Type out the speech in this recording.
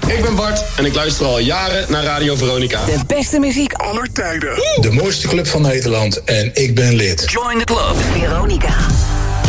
Ik ben Bart en ik luister al jaren naar Radio Veronica. De beste muziek aller tijden. De mooiste club van Nederland en ik ben lid. Join the club. Veronica.